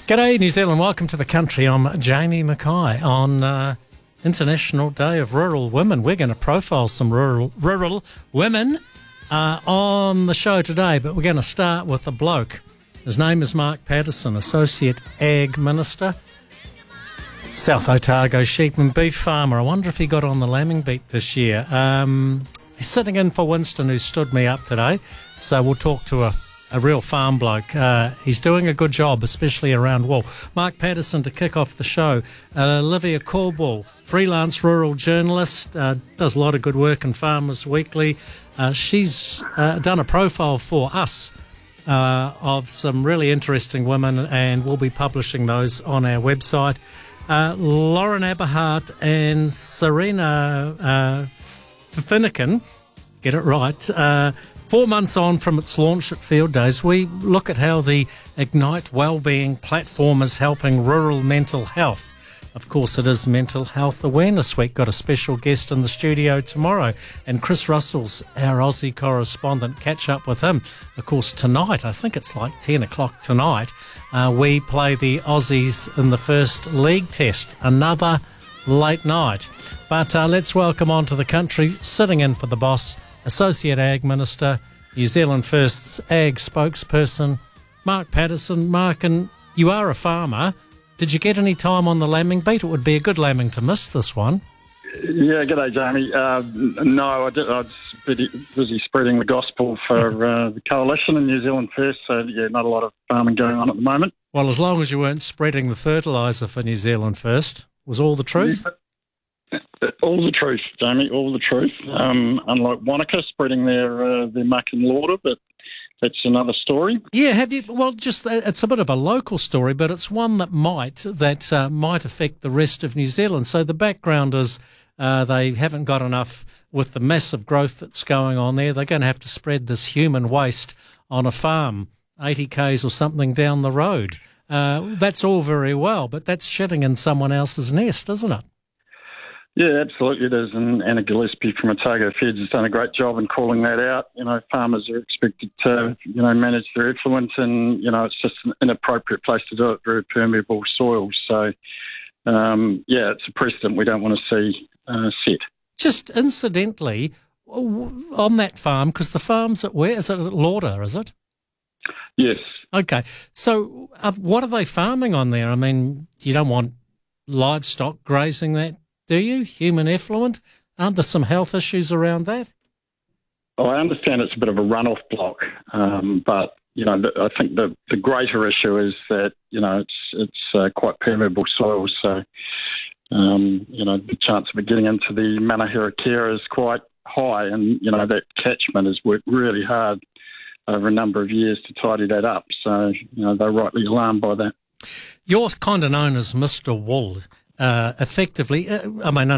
G'day New Zealand, welcome to the country. I'm Jamie Mackay. On International Day of Rural Women, we're going to profile some rural women on the show today, but we're going to start with a bloke. His name is Mark Patterson, Associate Ag Minister, South Otago sheep and beef farmer. I wonder if he got on the lambing beat this year. He's sitting in for Winston, who stood me up today, so we'll talk to a real farm bloke. He's doing a good job, especially around wool. Mark Patterson to kick off the show. Olivia Caldwell, freelance rural journalist, does a lot of good work in Farmers Weekly. She's done a profile for us of some really interesting women, and we'll be publishing those on our website. Lauren Aberhart and Serena Finnegan, get it right, 4 months on from its launch at Field Days, we look at how the Ignite Wellbeing platform is helping rural mental health. Of course, it is Mental Health Awareness Week. Got a special guest in the studio tomorrow, and Chris Russell's our Aussie correspondent. Catch up with him. Of course, tonight, I think it's like 10 o'clock tonight, we play the Aussies in the first league test. Another late night. But let's welcome onto the country, sitting in for the boss, Associate Ag Minister, New Zealand First's Ag spokesperson, Mark Patterson. Mark, and you are a farmer. Did you get any time on the lambing beat? It would be a good lambing to miss this one. Yeah, g'day, Jamie. No, I was busy spreading the gospel for the coalition in New Zealand First, so yeah, not a lot of farming going on at the moment. Well, as long as you weren't spreading the fertiliser for New Zealand First, was all the truth? Yeah. All the truth, Jamie, all the truth. Unlike Wanaka spreading their muck and lauder, but that's another story. Yeah, have you? Well, just it's a bit of a local story, but it's one that might affect the rest of New Zealand. So the background is they haven't got enough with the massive growth that's going on there. They're going to have to spread this human waste on a farm 80 k's or something down the road. That's all very well, but that's shitting in someone else's nest, isn't it? Yeah, absolutely it is. And Anna Gillespie from Otago Feds has done a great job in calling that out. You know, farmers are expected to, manage their effluent, and, it's just an inappropriate place to do it, very permeable soils. So, it's a precedent we don't want to see set. Just incidentally, on that farm, because the farm's at where? Is it at Lauder, is it? Yes. Okay. So what are they farming on there? I mean, you don't want livestock grazing that, do you? Human effluent? Aren't there some health issues around that? Oh, I understand it's a bit of a runoff block, but I think the greater issue is that it's quite permeable soil, so the chance of it getting into the Manahira Care is quite high, and that catchment has worked really hard over a number of years to tidy that up. So they're rightly alarmed by that. You're kind of known as Mr. Wool. Effectively,